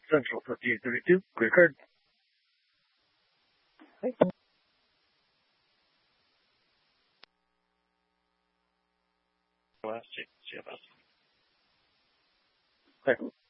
Central 5832. Great card. Last CFS. Thank you.